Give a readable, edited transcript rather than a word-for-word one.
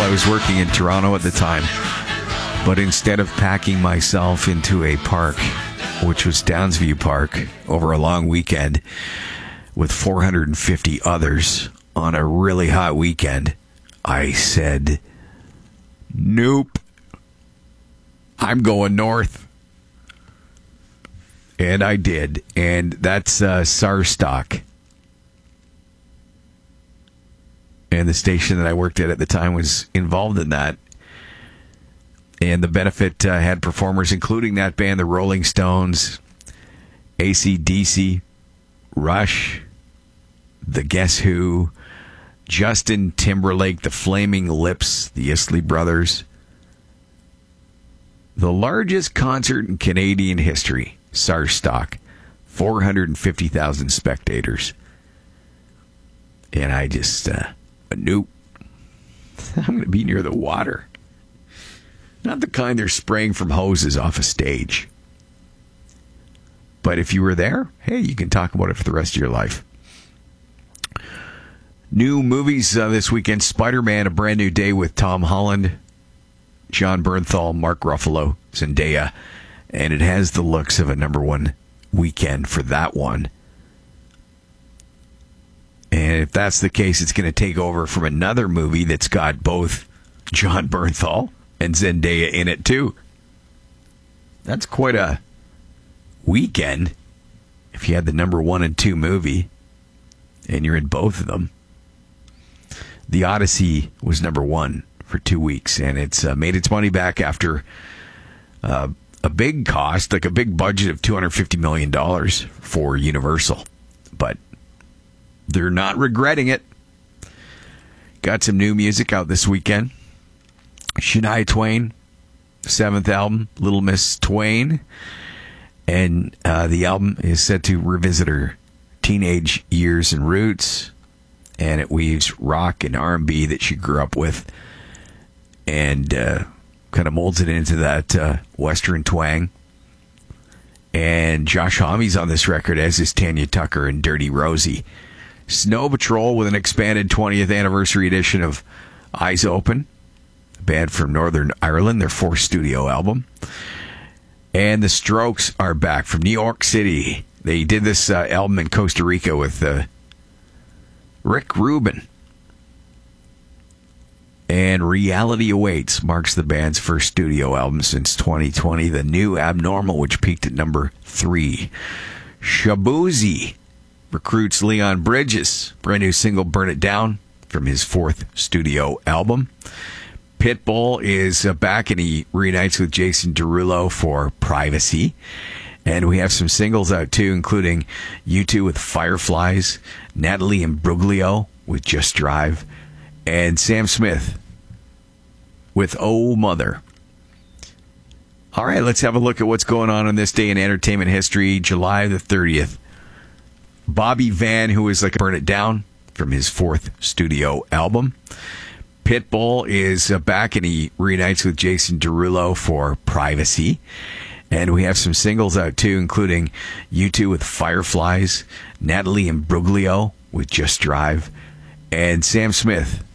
I was working in Toronto at the time. But instead of packing myself into a park, which was Downsview Park, over a long weekend with 450 others on a really hot weekend, I said, nope, I'm going north. And I did. And that's Sarstock. And the station that I worked at the time was involved in that. And the benefit had performers including that band, the Rolling Stones, AC/DC, Rush, the Guess Who, Justin Timberlake, the Flaming Lips, the Isley Brothers. The largest concert in Canadian history, Sarstock, 450,000 spectators. And I just, nope, I'm going to be near the water. Not the kind they're spraying from hoses off a stage. But if you were there, hey, you can talk about it for the rest of your life. New movies this weekend. Spider-Man, A Brand New Day with Tom Holland, Jon Bernthal, Mark Ruffalo, Zendaya. And it has the looks of a number one weekend for that one. And if that's the case, it's going to take over from another movie that's got both Jon Bernthal and Zendaya in it, too. That's quite a weekend if you had the number 1 and 2 movie and you're in both of them. The Odyssey was number 1 for 2 weeks, and it's made its money back after a big cost, like a big budget of $250 million for Universal. But they're not regretting it. Got some new music out this weekend. Shania Twain, 7th album, Little Miss Twain. And the album is set to revisit her teenage years and roots. And it weaves rock and R&B that she grew up with. And kind of molds it into that Western twang. And Josh Homme's on this record, as is Tanya Tucker and Dirty Rosie. Snow Patrol with an expanded 20th anniversary edition of Eyes Open. Band from Northern Ireland, their 4th studio album. And the Strokes are back from New York City. They did this album in Costa Rica with Rick Rubin. And Reality Awaits marks the band's first studio album since 2020. The New Abnormal, which peaked at number 3. Shaboozey recruits Leon Bridges. Brand new single, Burn It Down, from his 4th studio album. Pitbull is back, and he reunites with Jason Derulo for Privacy. And we have some singles out, too, including U2 with Fireflies, Natalie Imbruglia with Just Drive, and Sam Smith with Oh Mother. All right, let's have a look at what's going on this day in entertainment history, July the 30th. Bobby Van, who is like Burn It Down, from his 4th studio album. Pitbull is back, and he reunites with Jason Derulo for Privacy. And we have some singles out, too, including U2 with Fireflies, Natalie Imbruglia with Just Drive, and Sam Smith